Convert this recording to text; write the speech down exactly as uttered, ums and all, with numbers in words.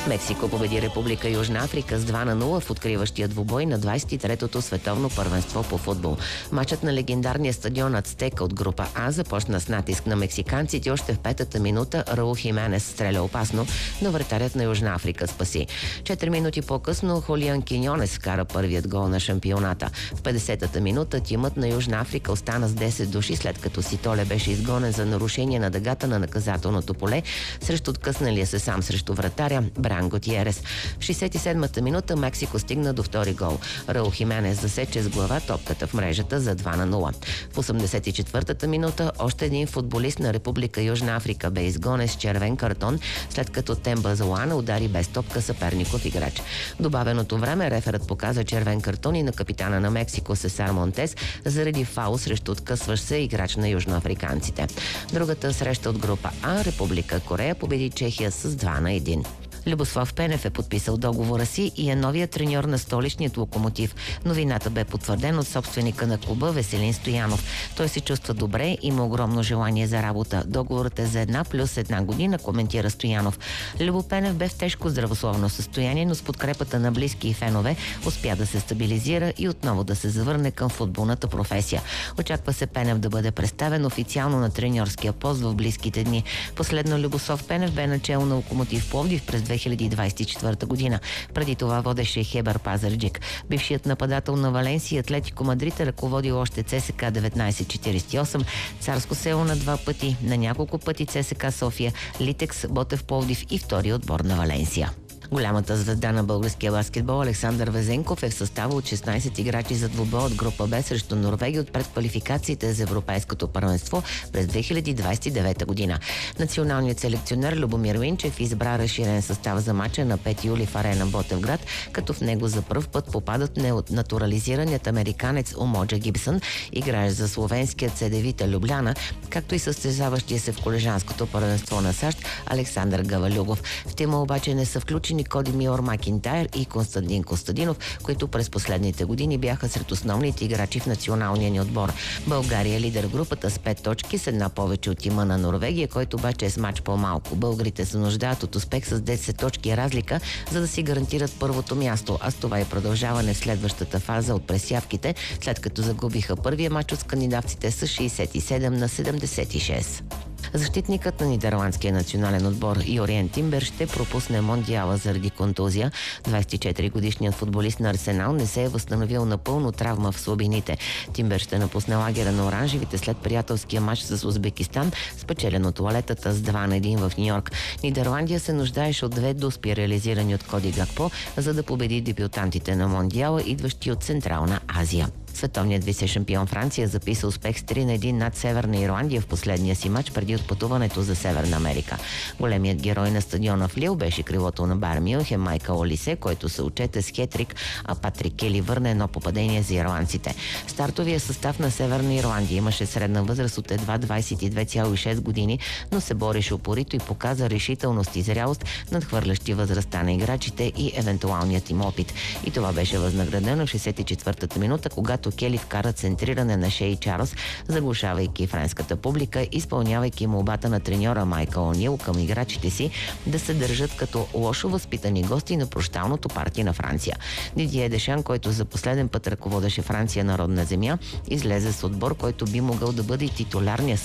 Мексико победи Република Южна Африка с два на нула в откриващия двубой на двадесет и третото световно първенство по футбол. Матчът на легендарния стадион Ацтека от група А започна с натиск на мексиканците. Още в петата минута Раул Хименес стреля опасно, но вратарят на Южна Африка спаси. Четири минути по-късно Хулиан Киньонес вкара първият гол на шампионата. В петдесетата минута тимът на Южна Африка остана с десет души, след като Ситоле беше изгонен за нарушение на дъгата на наказателното поле срещу откъсналия се сам срещу вратаря Бран Готиерес. В шейсет и седмата минута Мексико стигна до втори гол. Раул Хименес засече с глава топката в мрежата за два на нула. В осемдесет и четвъртата минута още един футболист на Република Южна Африка бе изгонен с червен картон, след като Темба Зоана удари без топка съперников играч. В добавеното време реферът показа червен картон и на капитана на Мексико Сесар Монтес заради фаул срещу откъсващ се играч на южноафриканците. Другата среща от група А, Република Корея победи Чехия с два на един. Любослав Пенев е подписал договора си и е новият треньор на столичният Локомотив. Новината бе потвърдена от собственика на клуба Веселин Стоянов. Той се чувства добре, има огромно желание за работа. Договорът е за една плюс една година, коментира Стоянов. Любо Пенев бе в тежко здравословно състояние, но с подкрепата на близки и фенове успя да се стабилизира и отново да се завърне към футболната професия. Очаква се Пенев да бъде представен официално на треньорския пост в близките дни. Последно Любослав Пенев бе начело на Локомотив Пловдив през две хиляди двадесет и четвърта година. Преди това водеше Хебър Пазарджик. Бившият нападател на Валенсия Атлетико Мадрид е ръководил още ЦСКА деветнадесет четиридесет и осем, Царско село на два пъти, на няколко пъти ЦСКА София, Литекс, Ботев Пловдив и втори отбор на Валенсия. Голямата звезда на българския баскетбол Александър Везенков е в състава от шестнадесет играчи за двубой от група Б срещу Норвегия от предквалификациите за Европейското първенство през две хиляди двадесет и девета година. Националният селекционер Любомир Минчев избра разширен състав за мача на пети юли в арена Ботевград, като в него за пръв път попадат натурализираният американец Омоджа Гибсън, играещ за словенският Цедевита Любляна, както и състезаващия се в колежанското първенство на САЩ Александър Гавалюгов. В тима обаче не са включени Кодимиор Макинтайр и Константин Костадинов, които през последните години бяха сред основните играчи в националния ни отбор. България е лидер в групата с пет точки, с една повече от тима на Норвегия, който обаче е с мач по-малко. Българите се нуждаят от успех с десет точки разлика, за да си гарантират първото място, а с това и продължаване в следващата фаза от пресявките, след като загубиха първия мач от скандинавците с шейсет и седем на седемдесет и шест. Защитникът на нидерландския национален отбор Йориен Тимбер ще пропусне мондиала заради контузия. двадесет и четири годишният футболист на Арсенал не се е възстановил напълно травма в слабините. Тимбер ще напусне лагера на оранжевите след приятелския матч с Узбекистан, спечелен от туалетата с два на един в Нью-Йорк. Нидерландия се нуждаеше от две дуспи, реализирани от Коди Гакпо, за да победи дебютантите на мондиала, идващи от Централна Азия. Световният вице-шампион Франция записа успех с три на един над Северна Ирландия в последния си мач преди отпътуването за Северна Америка. Големият герой на стадиона в Лил беше крилото на Байер Мюнхен Майкъл Олисе, който се отчете с хетрик, а Патрик Кели върна едно попадение за ирландците. Стартовия състав на Северна Ирландия имаше средна възраст от едва двадесет и две цяло и шест години, но се бореше упорито и показа решителност и зрялост, надхвърлящи възрастта на играчите и евентуалният им опит. И това беше възнаградено в шейсет и четвъртата минута, когато Кели вкара центриране на Шей Чарлз, заглушавайки френската публика, изпълнявайки молбата на треньора Майкъл Онил към играчите си да се държат като лошо възпитани гости на прощалното парти на Франция. Дидие Дешан, който за последен път ръководеше Франция народна земя, излезе с отбор, който би могъл да бъде титулярния